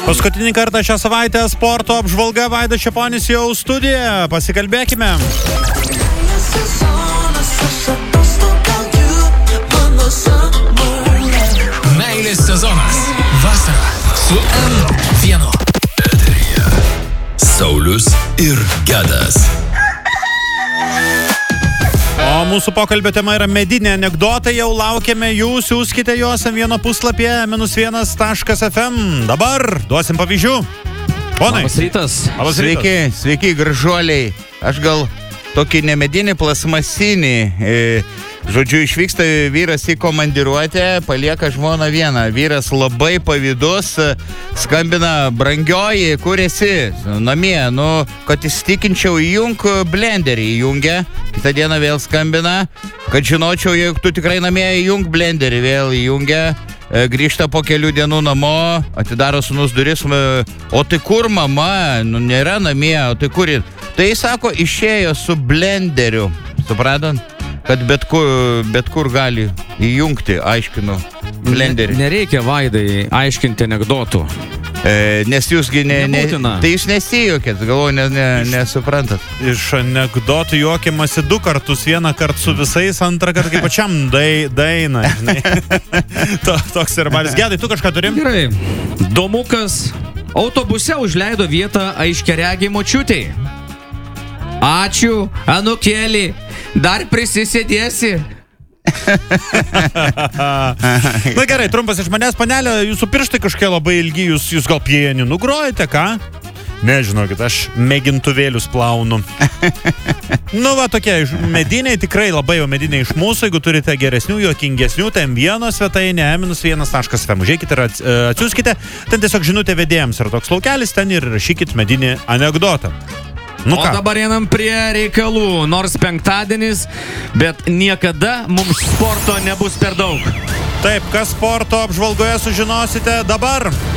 Paskutinį kartą šią savaitę sporto apžvalga, Vaidas Čeponis jau studijoje. Pasikalbėkime. Meilės sezonas. Vasara su N1. Eteryje Saulius ir Gedas. O mūsų pokalbio tema yra medinė anekdotai, jau laukiame jų, siūskite juos N1 puslapyje -1.fm. Dabar duosim pavyzdžių. Ponai. Labas rytas. Labas rytas. Sveiki, gražuoliai. Aš gal tokį nemedinį plasmasinį. Žodžiu, išvyksta vyras į komandiruotę, palieka žmoną vieną. Vyras labai pavydus, skambina: brangioji, kur esi? Namie, kad įsitikinčiau, įjung blenderį. Įjungia. Kitą dieną vėl skambina, kad žinočiau, jeigu tu tikrai namie, įjung blenderį. Vėl įjungia. Grįžta po kelių dienų namo, atidaro sūnus duris. O tai kur mama? Nėra namie, o tai kur? Tai sako, išėjo su blenderiu. Supratant? Kad bet kur gali įjungti, aiškinu, blenderį. Nereikia, Vaidai, aiškinti anekdotų. Nes jūsgi tai jūs nesijokėt, galvoju, nesuprantat. Iš anekdotų juokimasi 2 kartus, vieną kartą su visais, antrą kartą kaip pačiam daina, žinai. Toks ir Maris. Gedai, tu kažką turim? Gerai. Domukas autobuse užleido vietą aiškiaregiai močiutei. Ačiū, anūkėlį, dar prisisėdėsi. Na gerai, trumpas iš manęs, panelė, jūsų pirštai kažkokie labai ilgi, jūs gal pianinu grojate, ką? Nežinokit, aš mėgintuvėlius plaunu. Va, tokie mediniai, tikrai labai jau mediniai iš mūsų. Jeigu turite geresnių, juokingesnių, tai M1 svetainė, -1.fm. Užeikite ir atsiųskite. Ten tiesiog žinutė vedėjams yra toks laukelis, ten ir rašykit medinį anekdotą. O dabar einam prie reikalų. Nors penktadienis, bet niekada mums sporto nebus per daug. Taip, kas sporto apžvalgoje sužinosite dabar.